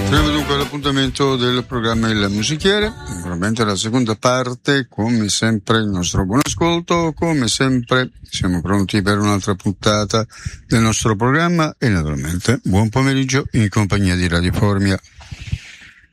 Torniamo dunque all'appuntamento del programma Il Musichiere, naturalmente la seconda parte, come sempre il nostro buon ascolto, come sempre siamo pronti per un'altra puntata del nostro programma e naturalmente buon pomeriggio in compagnia di Radio Formia.